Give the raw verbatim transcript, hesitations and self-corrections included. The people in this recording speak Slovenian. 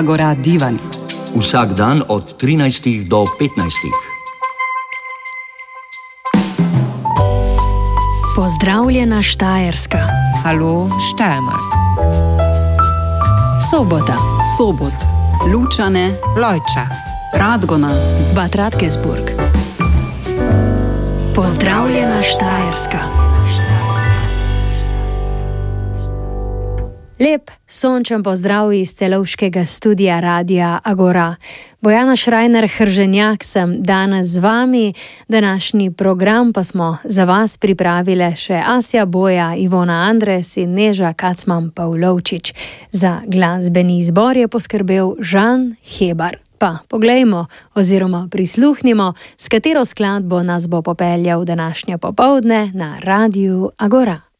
Agora Divan. Vsak dan od trinajstih do petnajstih. Pozdravljena Štajerska. Halo Steiermark. Sobota. Sobot. Lučane. Lojča. Radgona. Bad Radkersburg. Pozdravljena Štajerska. Lep, sončen pozdrav iz celovškega studia Radia Agora. Bojana Šrajner-Hrženjak sem danes z vami. Današnji program pa smo za vas pripravile še Asja Boja, Ivona Andres in Neža Kacman-Pavlovčič. Za glasbeni izbor je poskrbel Žan Hebar. Pa poglejmo oziroma prisluhnimo, s katero skladbo nas bo popeljal današnje popoldne na Radiu Agora.